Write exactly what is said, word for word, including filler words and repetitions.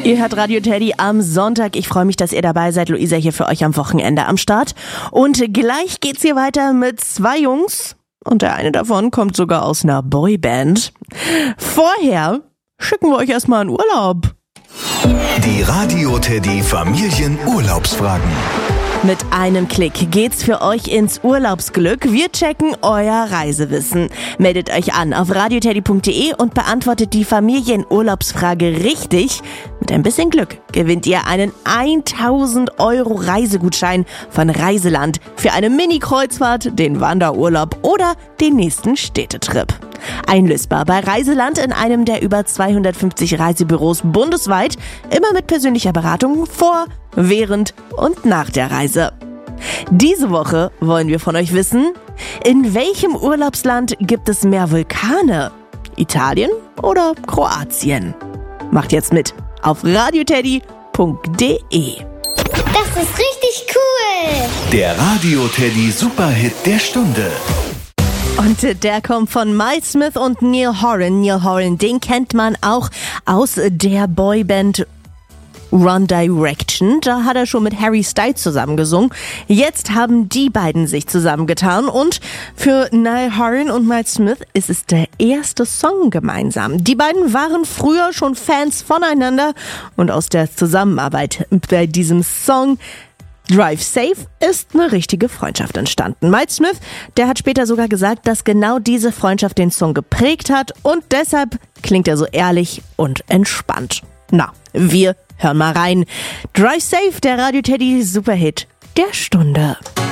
Ihr hört Radio Teddy am Sonntag. Ich freue mich, dass ihr dabei seid. Luisa hier für euch am Wochenende am Start. Und gleich geht's hier weiter mit zwei Jungs. Und der eine davon kommt sogar aus einer Boyband. Vorher schicken wir euch erstmal in Urlaub. Die Radio Teddy Familienurlaubsfragen. Mit einem Klick geht's für euch ins Urlaubsglück. Wir checken euer Reisewissen. Meldet euch an auf radioteddy punkt de und beantwortet die Familienurlaubsfrage richtig. Mit ein bisschen Glück gewinnt ihr einen tausend Euro Reisegutschein von Reiseland für eine Mini-Kreuzfahrt, den Wanderurlaub oder den nächsten Städtetrip. Einlösbar bei Reiseland in einem der über zweihundertfünfzig Reisebüros bundesweit, immer mit persönlicher Beratung vor, während und nach der Reise. Diese Woche wollen wir von euch wissen, in welchem Urlaubsland gibt es mehr Vulkane? Italien oder Kroatien? Macht jetzt mit auf radioteddy punkt de. Das ist richtig cool! Der Radio Teddy Superhit der Stunde. Und der kommt von Miles Smith und Niall Horan. Niall Horan, den kennt man auch aus der Boyband One Direction. Da hat er schon mit Harry Styles zusammengesungen. Jetzt haben die beiden sich zusammengetan und für Niall Horan und Miles Smith ist es der erste Song gemeinsam. Die beiden waren früher schon Fans voneinander und aus der Zusammenarbeit bei diesem Song Drive Safe ist eine richtige Freundschaft entstanden. Miles Smith, der hat später sogar gesagt, dass genau diese Freundschaft den Song geprägt hat und deshalb klingt er so ehrlich und entspannt. Na, wir hören mal rein. Drive Safe, der Radio Teddy Superhit der Stunde.